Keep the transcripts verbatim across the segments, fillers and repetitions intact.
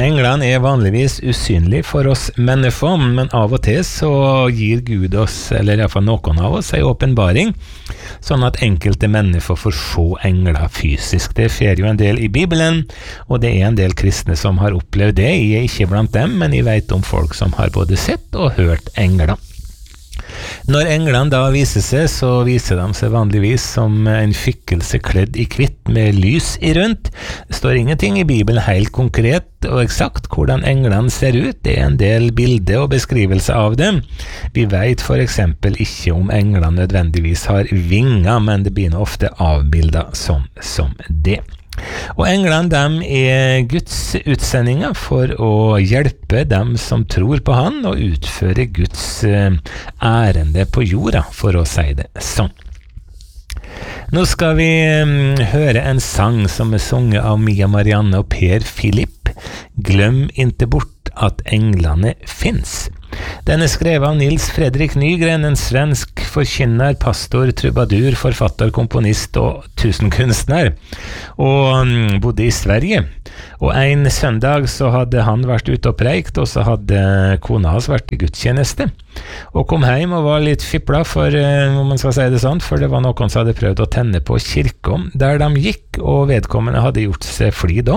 Englene er vanligvis usynlige for oss mennesker, men av og til så gir Gud oss, eller i hvert fall noen av oss, en åpenbaring, sånn at enkelte mennesker får se engler fysisk. Det skjer jo en del i Bibelen, og det er en del kristne som har opplevd det. Jeg er ikke blant dem, men jeg vet om folk som har både sett og hørt engler. Når englene da viser seg, så viser de seg vanligvis som en skikkelse kledd i hvitt med lys i rundt. Det står ingenting i Bibelen helt konkret og eksakt hvordan englene ser ut. Det er en del bilder og beskrivelser av dem. Vi vet for eksempel ikke om englene nødvendigvis har vinger, men det blir ofte avbildet sånn som det. Og englene dem er Guds utsendinger for å hjelpe dem som tror på han og utføre Guds ærende på jorda, for å si det sånn. Nå skal vi høre en sang som er sunget av Mia Marianne og Per Philip. Glem inte bort at englene finns. Den er skrevet av Nils Fredrik Nygren, en svensk forkynner, pastor, trubadur, forfatter, komponist og tusenkunstner, og bodde i Sverige. Og en søndag så hadde han vært ute og preikt, og så hadde kona hans vært i gudstjeneste, og kom hjem og var litt fippla, for, om man skal si det sånn, for det var noen som hadde prøvd å tenne på kirka der de gikk, og vedkommende hadde gjort seg flid da.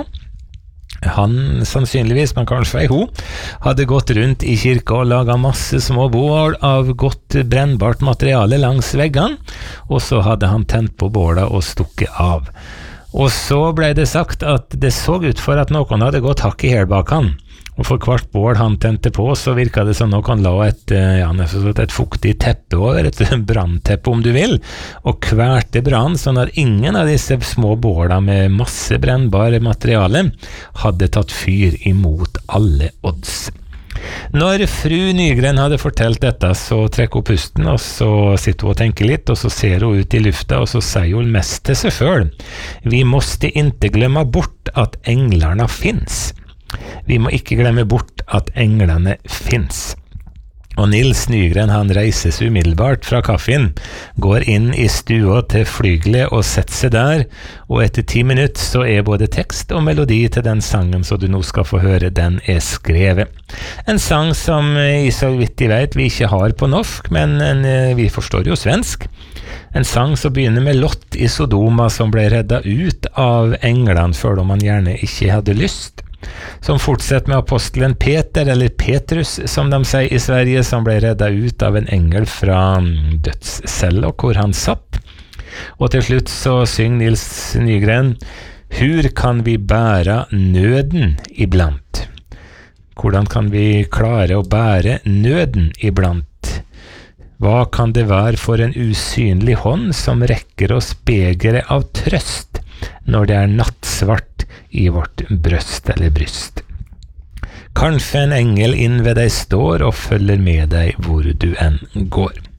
Han sannsynligvis, men kanskje ei ho, hadde gått rundt i kirka og laget masse små bål av godt brennbart materiale langs veggene, og så hadde han tent på båla og stukket av. Og så ble det sagt at det så ut for at noen hadde gått hakk i hæl bak han, og for hvert bål han tente på, så virket det som noen la et, ja, et fuktig teppe over, et brannteppe om du vil, og kverte brann, sånn at ingen av disse små båla med masse brennbare materiale hadde tatt fyr imot alle odds. Når fru Nygren hadde fortalt dette, så trekker hun pusten, og så sitter hun og tenker litt, og så ser hun ut i lufta, og så sier hun mest til seg selv: «Vi måste inte glömma bort at englarna finns». Vi må ikke glemme bort at englene finns. Og Nils Nygren, han reises umiddelbart fra kaffen, går inn i stua til flygelet og setter seg der, og etter ti minutter så er både tekst og melodi til den sangen som du nå skal få høre, den er skrevet. En sang som i så vidt jeg vet vi ikke har på norsk, men en, vi forstår jo svensk. En sang som begynner med Lot i Sodoma, som ble reddet ut av englene før om han gjerne ikke hadde lyst. Som fortsetter med apostelen Peter, eller Petrus som de sier i Sverige, som ble reddet ut av en engel fra dødscella hvor han satt. Og til slutt så synger Nils Nygren: «Hur kan vi bære nøden iblant?» Hvordan kan vi klare å bære nøden iblant? Hva kan det være for en usynlig hånd som rekker oss begeret av trøst når det er nattsvart i vårt brøst eller bryst? Kanskje en engel inn ved deg står og følger med deg hvor du enn går.